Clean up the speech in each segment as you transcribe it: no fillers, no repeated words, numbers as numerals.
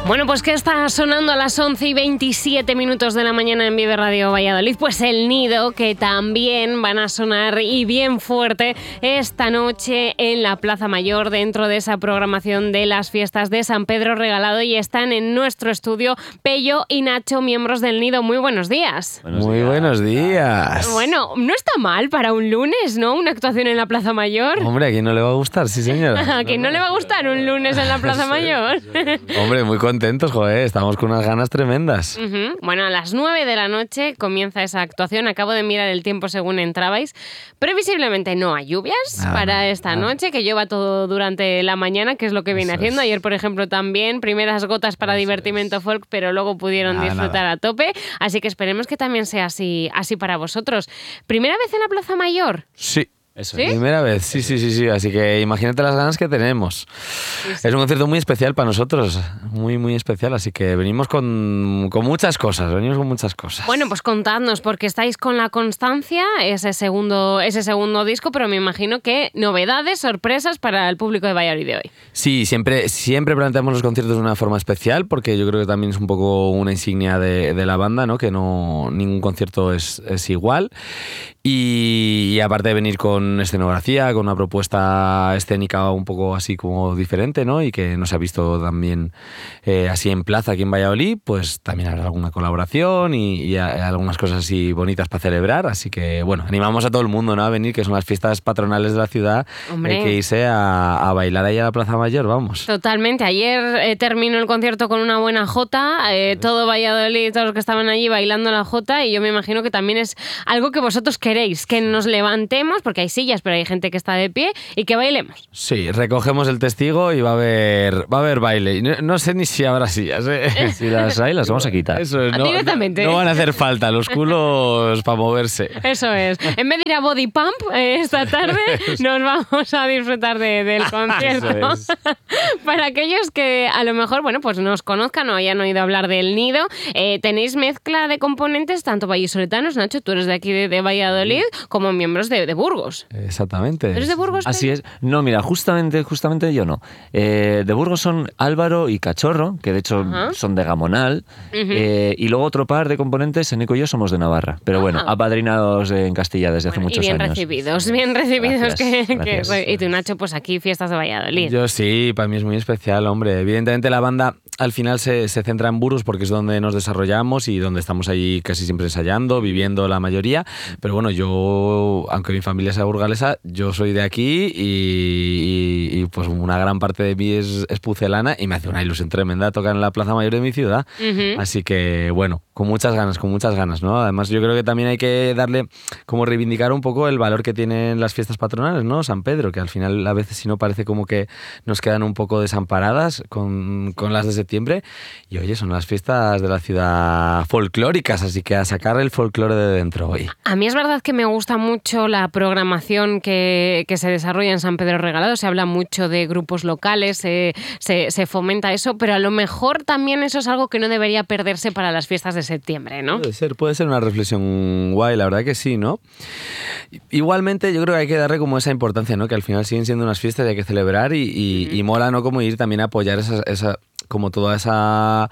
Bueno, pues ¿qué está sonando a las 11:27 de la mañana en Vive Radio Valladolid? Pues El Nido, que también van a sonar y bien fuerte esta noche en la Plaza Mayor dentro de esa programación de las fiestas de San Pedro Regalado, y están en nuestro estudio Pello y Nacho, miembros del Nido. Muy buenos días. Muy buenos días. Bueno, no está mal para un lunes, ¿no? Una actuación en la Plaza Mayor. Hombre, ¿a quién no le va a gustar? Sí, señora. ¿A quién no le va a gustar un lunes en la Plaza Mayor? Hombre, muy contentos, joder, estamos con unas ganas tremendas. Bueno, a las 9 de la noche comienza esa actuación. Acabo de mirar el tiempo según entrabais. Previsiblemente no hay lluvias para esta noche, que llueva todo durante la mañana, que es lo que viene haciendo. Ayer, por ejemplo, también primeras gotas para divertimento folk, pero luego pudieron disfrutar a tope. Así que esperemos que también sea así para vosotros. ¿Primera vez en la Plaza Mayor? Sí. Eso ¿Sí? Primera vez, sí. Así que imagínate las ganas que tenemos. Sí. Es un concierto muy especial para nosotros, muy especial. Así que venimos con muchas cosas, Bueno, pues contadnos, porque estáis con La Constancia, ese segundo disco, pero me imagino que novedades, sorpresas para el público de Valladolid de hoy. Sí, siempre planteamos los conciertos de una forma especial, porque yo creo que también es un poco una insignia de la banda, ¿no? Que ningún concierto es igual. Y aparte de venir con escenografía, con una propuesta escénica un poco así como diferente, ¿no? Y que no se ha visto también así en plaza aquí en Valladolid, pues también habrá alguna colaboración y algunas cosas así bonitas para celebrar. Así que, bueno, animamos a todo el mundo, ¿no? A venir, que son las fiestas patronales de la ciudad. Hombre. Hay que irse a bailar ahí a la Plaza Mayor, vamos. Totalmente. Ayer terminó el concierto con una buena jota, todo Valladolid, todos los que estaban allí bailando la jota, y yo me imagino que también es algo que vosotros queréis, que nos levantemos, porque hay sillas, pero hay gente que está de pie, y que bailemos. Sí, recogemos el testigo y va a haber baile. Y no sé ni si habrá sillas, ¿eh? Si las hay, las vamos a quitar. Eso es, Directamente. no van a hacer falta los culos para moverse. Eso es. En vez de ir a Body Pump esta tarde, nos vamos a disfrutar del concierto. Eso es. Para aquellos que a lo mejor, bueno, pues nos conozcan o hayan oído hablar del Nido, tenéis mezcla de componentes, tanto vallisoletanos, Nacho, tú eres de aquí de Valladolid, como miembros de Burgos. Exactamente. ¿Eres de Burgos? Así es. No, mira, justamente yo no. De Burgos son Álvaro y Cachorro, que de hecho son de Gamonal, y luego otro par de componentes, Eneco y yo somos de Navarra. Pero bueno, apadrinados en Castilla desde hace muchos bien años. bien recibidos. Gracias. Y tú, Nacho, pues aquí fiestas de Valladolid. Yo sí, para mí es muy especial, hombre. Evidentemente la banda al final se centra en Burgos porque es donde nos desarrollamos y donde estamos allí casi siempre ensayando, viviendo la mayoría. Pero bueno, yo, aunque mi familia sea burgalesa, yo soy de aquí y pues una gran parte de mí es pucelana, y me hace una ilusión tremenda tocar en la Plaza Mayor de mi ciudad. Así que bueno, con muchas ganas, ¿no? Además yo creo que también hay que darle, como reivindicar un poco el valor que tienen las fiestas patronales, ¿no? San Pedro, que al final a veces si no parece como que nos quedan un poco desamparadas con las de septiembre, y oye, son las fiestas de la ciudad folclóricas, así que a sacar el folclore de dentro hoy. A mí es verdad que me gusta mucho la programación que se desarrolla en San Pedro Regalado. Se habla mucho de grupos locales, se fomenta eso, pero a lo mejor también eso es algo que no debería perderse para las fiestas de septiembre, ¿no? Puede ser una reflexión guay, la verdad que sí, ¿no? Igualmente yo creo que hay que darle como esa importancia, ¿no? Que al final siguen siendo unas fiestas y hay que celebrar y mola, ¿no? Como ir también a apoyar esa como toda esa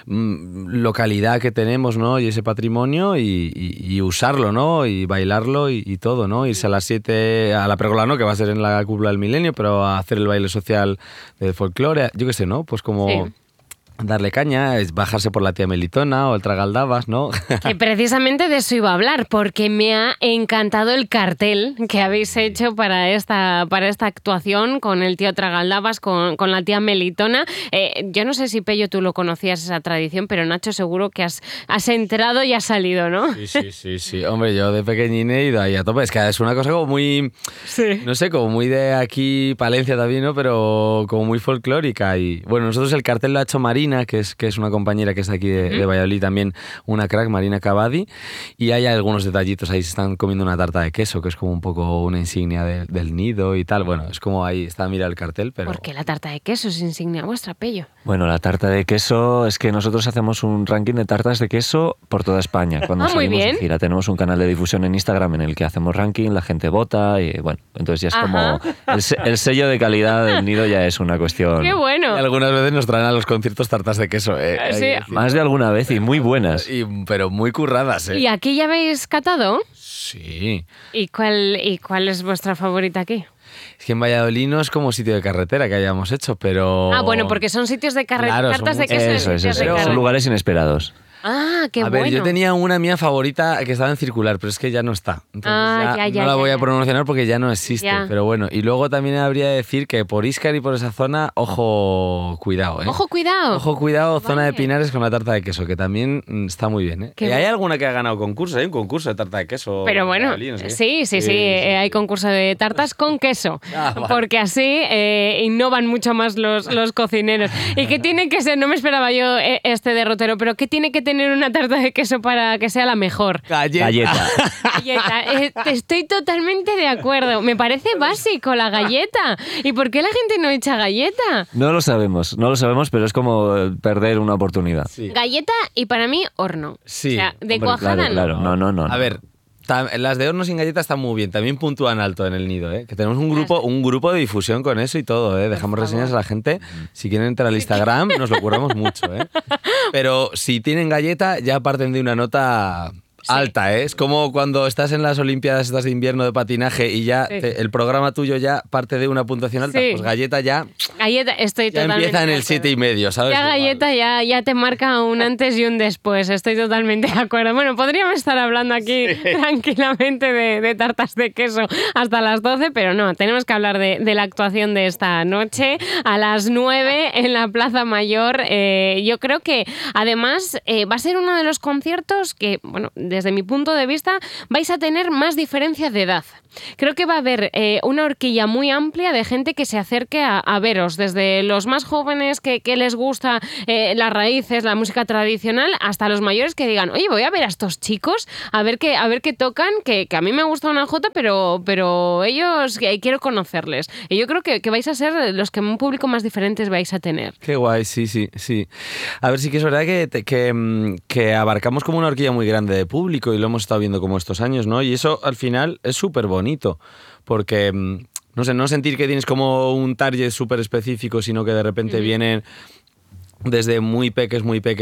localidad que tenemos, ¿no? Y ese patrimonio y usarlo, ¿no? Y bailarlo y todo, ¿no? Irse a las 7 a la Pérgola, ¿no? Que va a ser en la Cúpula del Milenio, pero a hacer el baile social de folclore, yo qué sé, ¿no? Pues como... Sí. Darle caña, es bajarse por la tía Melitona o el Tragaldabas, ¿no? Que precisamente de eso iba a hablar, porque me ha encantado el cartel que habéis hecho para esta actuación con el tío Tragaldabas, con la tía Melitona. Yo no sé si, Pello, tú lo conocías esa tradición, pero Nacho, seguro que has entrado y has salido, ¿no? Sí. Hombre, yo de pequeñín he ido ahí a tope. Es que es una cosa como muy... Sí. No sé, como muy de aquí, Palencia también, ¿no? Pero como muy folclórica. Y bueno, nosotros el cartel lo ha hecho Marina, que es una compañera que es aquí de Valladolid, también una crack, Marina Cavadi, y hay algunos detallitos ahí, se están comiendo una tarta de queso, que es como un poco una insignia del Nido y tal. Bueno, es como ahí está, mira el cartel, pero... ¿Por qué la tarta de queso es insignia vuestra, Pello? Bueno, la tarta de queso es que nosotros hacemos un ranking de tartas de queso por toda España. Cuando salimos de gira tenemos un canal de difusión en Instagram en el que hacemos ranking, la gente vota y bueno, entonces ya es como el sello de calidad del Nido, ya es una cuestión... ¡Qué bueno! Y algunas veces nos traen a los conciertos tartas de queso. Sí. Más de alguna vez y muy buenas. Pero muy curradas, ¿Y aquí ya habéis catado? Sí. ¿Y cuál es vuestra favorita aquí? Es que en Valladolid no es como sitio de carretera que hayamos hecho, pero... Bueno, porque son sitios de carretera, Claro, tartas de queso. Eso, sitios de son carretera. lugares inesperados. Qué a bueno. ver, yo tenía una mía favorita que estaba en circular, pero es que ya no está. Entonces no la voy a promocionar porque ya no existe. Ya. Pero bueno, y luego también habría de decir que por Íscar y por esa zona, ojo, cuidado, ¿eh? Ojo, cuidado. Ojo, cuidado, zona de Vale. Pinares con la tarta de queso, que también está muy bien, ¿eh? Qué Y hay bueno. alguna que ha ganado concurso, hay un concurso de tarta de queso. Pero bueno, Valladolid, no sé qué. sí, hay concurso de tartas con queso, Vale. porque así innovan mucho más los cocineros. ¿Y qué tiene que ser? No me esperaba yo este derrotero, pero ¿qué tiene que tener una tarta de queso para que sea la mejor? Galleta. Galleta. Estoy totalmente de acuerdo. Me parece básico la galleta. ¿Y por qué la gente no echa galleta? No lo sabemos, pero es como perder una oportunidad. Sí. Galleta y para mí horno. Sí. O sea, de Hombre, cuajada claro, no. A ver, las de horno sin galleta están muy bien, también puntúan alto en el nido, ¿eh? Que tenemos un grupo de difusión con eso y todo, ¿eh? Dejamos reseñas a la gente. Si quieren entrar al Instagram, nos lo curramos mucho, ¿eh? Pero si tienen galleta, ya parten de una nota alta, ¿eh? Es como cuando estás en las Olimpiadas estas de invierno de patinaje y ya el programa tuyo ya parte de una puntuación alta. Sí. Pues galleta ya Estoy ya totalmente empieza en de el acuerdo. 7,5, ¿sabes? Ya Igual. galleta ya te marca un antes y un después, estoy totalmente de acuerdo. Bueno, podríamos estar hablando aquí tranquilamente de tartas de queso hasta las 12, pero no, tenemos que hablar de la actuación de esta noche a las 9 en la Plaza Mayor. Yo creo que además va a ser uno de los conciertos que, bueno, desde mi punto de vista, vais a tener más diferencia de edad. Creo que va a haber una horquilla muy amplia de gente que se acerque a veros, desde los más jóvenes que les gusta las raíces, la música tradicional, hasta los mayores que digan, oye, voy a ver a estos chicos, a ver qué tocan, que a mí me gusta una jota, pero ellos quiero conocerles. Y yo creo que vais a ser los que un público más diferentes vais a tener. Qué guay, sí. A ver, sí que es verdad que abarcamos como una horquilla muy grande de público y lo hemos estado viendo como estos años, ¿no? Y eso al final es súper bonito, porque, no sé, no sentir que tienes como un target súper específico, sino que de repente vienen desde muy peques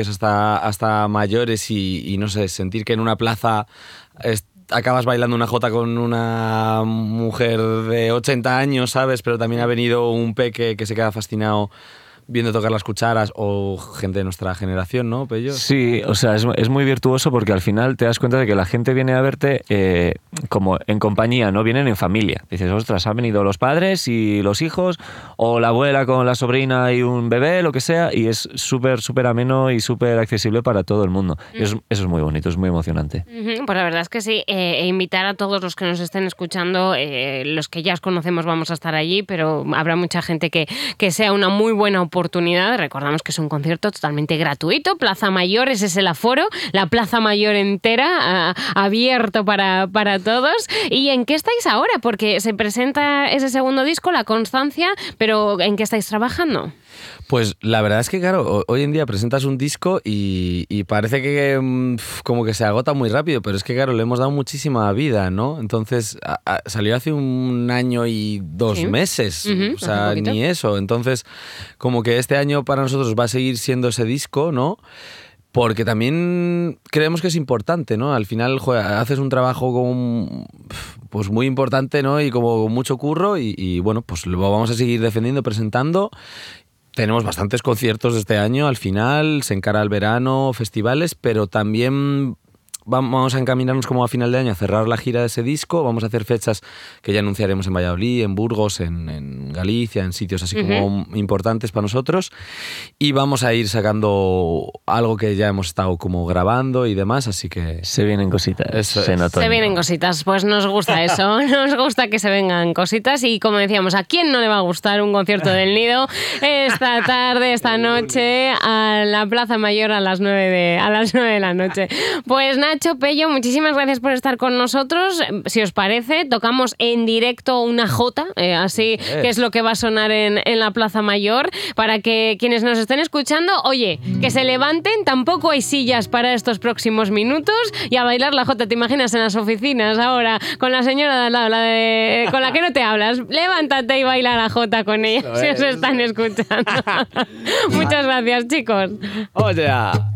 hasta mayores y no sé, sentir que en una plaza acabas bailando una jota con una mujer de 80 años, ¿sabes? Pero también ha venido un peque que se queda fascinado viendo tocar las cucharas o gente de nuestra generación, ¿no, Pello? Sí, o sea, es muy virtuoso porque al final te das cuenta de que la gente viene a verte como en compañía, no vienen en familia. Dices, ostras, han venido los padres y los hijos o la abuela con la sobrina y un bebé, lo que sea, y es súper ameno y súper accesible para todo el mundo. Y eso es muy bonito, es muy emocionante. Pues la verdad es que sí, invitar a todos los que nos estén escuchando, los que ya os conocemos vamos a estar allí, pero habrá mucha gente que sea una muy buena oportunidad. Recordamos que es un concierto totalmente gratuito, Plaza Mayor, ese es el aforo, la Plaza Mayor entera, abierto para todos. ¿Y en qué estáis ahora? Porque se presenta ese segundo disco, La Constancia, pero ¿en qué estáis trabajando? Pues la verdad es que, claro, hoy en día presentas un disco y parece que como que se agota muy rápido, pero es que, claro, le hemos dado muchísima vida, ¿no? Entonces, salió hace 1 año y 2 meses, o sea, ni eso. Entonces, como que este año para nosotros va a seguir siendo ese disco, ¿no? Porque también creemos que es importante, ¿no? Al final, joder, haces un trabajo pues muy importante, ¿no? Y como con mucho curro y bueno, pues lo vamos a seguir defendiendo, presentando. Tenemos bastantes conciertos este año, al final, se encara el verano, festivales, pero también vamos a encaminarnos como a final de año a cerrar la gira de ese disco. Vamos a hacer fechas que ya anunciaremos en Valladolid, en Burgos, en Galicia, en sitios así como importantes para nosotros. Y vamos a ir sacando algo que ya hemos estado como grabando y demás, así que... Se vienen cositas. Eso en otoño. Se vienen cositas, pues nos gusta eso, nos gusta que se vengan cositas y como decíamos, ¿a quién no le va a gustar un concierto del Nido esta tarde, esta noche, a la Plaza Mayor a las 9 de la noche? Pues nada, Nacho, Pello, muchísimas gracias por estar con nosotros. Si os parece, tocamos en directo una jota, así que es lo que va a sonar en la Plaza Mayor, para que quienes nos estén escuchando, oye, que se levanten, tampoco hay sillas para estos próximos minutos, y a bailar la jota. ¿Te imaginas en las oficinas ahora, con la señora de al lado, con la que no te hablas? Levántate y baila la jota con ella, si os están escuchando. Muchas gracias, chicos. ¡Oye!